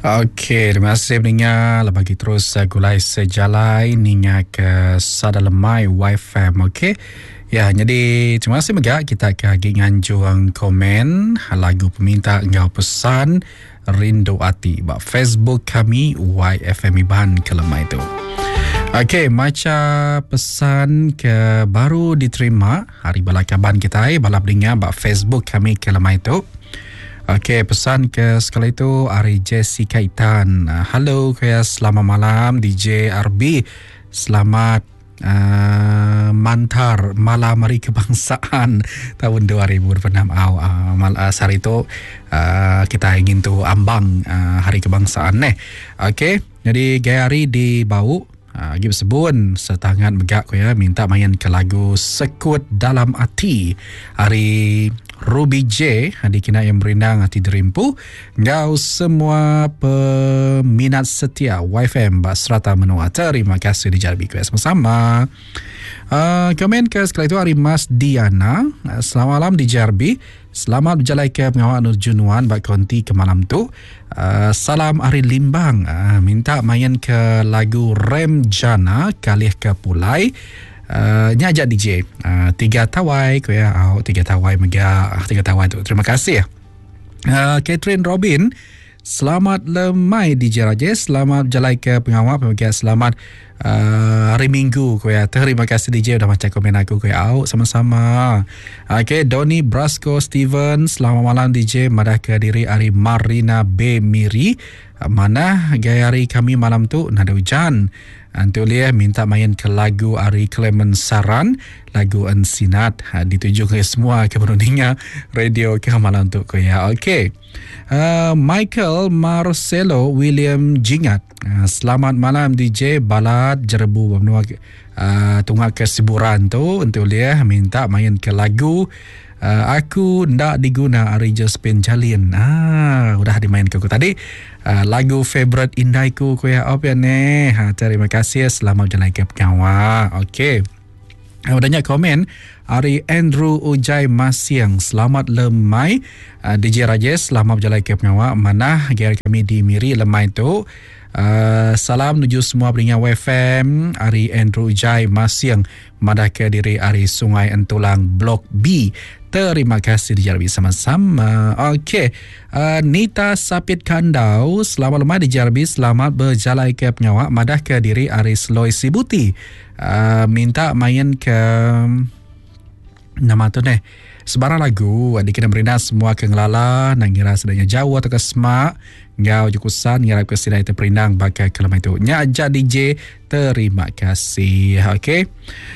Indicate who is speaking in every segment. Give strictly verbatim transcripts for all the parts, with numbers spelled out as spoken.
Speaker 1: Okey, terima kasih pendengar. Bagi terus uh, gulai sejalai ninya ke Sadalemai Y F M. Okey. Ya, jadi terima kasih megak kita ke nganjuang komen lagu peminta engkau pesan Rindu Hati bak Facebook kami Y F M Iban Kelemai itu. Okey, macam pesan ke baru diterima hari balakaban kita eh balap dengar bak Facebook kami Kelemai itu. Okey, pesan ke sekali itu Ari Jessica Itan. Uh, Halo, kaya selamat malam D J R B. Selamat uh, mantar malam hari kebangsaan tahun dua ribu dua puluh enam. Oh, uh, mal, uh, hari itu uh, kita ingin tu ambang uh, hari kebangsaan eh. Okey, jadi gaya hari di bau Uh, Gib sebun setangan megak ko ya minta main ke lagu Sekut Dalam Hati hari Ruby J di kina yang berindang hati derimpu ngau semua peminat setia Y F M bak serata menua. Terima kasih dijarbi ko sama-sama. Uh, komen ke sekali itu hari Mas Diana. Uh, selamat malam di Jarbi. Selamat berjalan ke pengawal Nur Junuan bak konti ke malam tu. Uh, salam Ari Limbang. Uh, minta main ke lagu Rem Jana kalih ke Pulai. Uh, nyajak D J. Uh, tiga tawai ko ya. Oh, tiga tawai mega tiga tawai tu. Terima kasih. Uh, Catherine Robin. Selamat lemai D J Rajesh. Selamat berjalan ke pengawal pemegang. Selamat uh, hari Minggu ko ya. Terima kasih D J udah macam komen aku ko ya. Oh, sama-sama. Okey, Doni Brasco Steven. Selamat malam D J. Madah ke diri hari Marina B Miri. Mana gaya hari kami malam tu nada hujan. Antulia minta main ke lagu Ari Clement Saran, lagu Ensinat. Ha, dituju ke semua keberundingan radio ke malam tu ko ya. Okey. Uh, Michael Marcelo William Jingat. Uh, selamat malam D J Balad Jerebu benua uh, tunggak kesiburan tu untuk dia minta main ke lagu uh, Aku Ndak Diguna Ari Jospin Jalin. Ah, udah dimain ke aku tadi. Uh, lagu favorite indaiku ko ya op ya ne. Ha, terima kasih selamat jalan ke pengawa. Okey. Adanya komen Ari Andrew Ujai Masiang. Selamat lemai uh, D J Rajesh. Selamat berjalan ke pengawa. Mana gaya kami di Miri lemai tu. Uh, salam menuju semua pendengar Y F M. Ari Andrew Ujai Masiang. Madah ke diri Ari Sungai Entulang Blok B. Terima kasih dijarbi sama-sama. Okey. Uh, Nita Sapit Kandau. Selamat lemai dijarbi. Selamat berjalan ke pengawa. Madah ke diri Ari Sloy Sibuti. Uh, minta main ke nama tu ni sebarang lagu adik kena berindah semua ke ngelala nak ngira sedanya jauh atau ke semak ngau jukusan ngira ke sidai terperindang bagai kelemah itu nyajak D J. Terima kasih. Okey.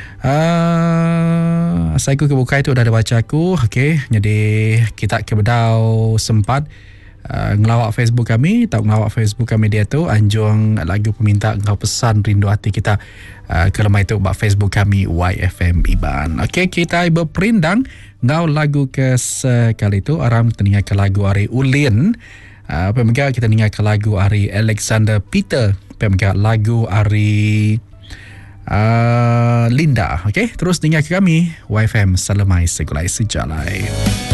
Speaker 1: Uh, saya ku kebuka itu dah ada baca aku. Okey, jadi kita kebedau sempat Uh, ngelawak Facebook kami, tahu ngelawak Facebook kami dia tu anjung lagu peminta engkau pesan Rindu Hati kita uh, ke lemah itu bak Facebook kami Y F M Iban. Okey, kita berperindang ngau lagu ke sekali itu aram kita dengar ke lagu Ari Ulin. Uh, pemegang kita dengar ke lagu Ari Alexander Peter, pemegang lagu Ari uh, Linda. Okey, terus dengar ke kami Y F M Salemai Segulai Sejalai.